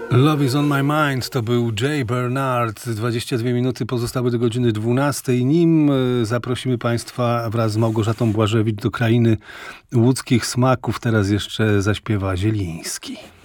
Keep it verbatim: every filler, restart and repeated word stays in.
Love is on my mind, to był Jay Bernard. dwadzieścia dwie minuty pozostały do godziny dwunastej. Nim zaprosimy Państwa wraz z Małgorzatą Błażewicz do krainy łódzkich smaków, teraz jeszcze zaśpiewa Zieliński.